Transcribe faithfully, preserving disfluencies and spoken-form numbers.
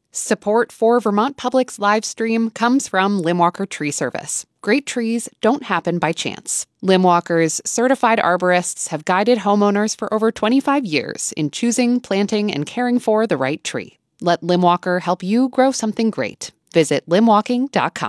Support for Vermont Public's live stream comes from Limwalker Tree Service. Great trees don't happen by chance. Limwalker's certified arborists have guided homeowners for over twenty-five years in choosing, planting, and caring for the right tree. Let Limwalker help you grow something great. Visit limwalking dot com.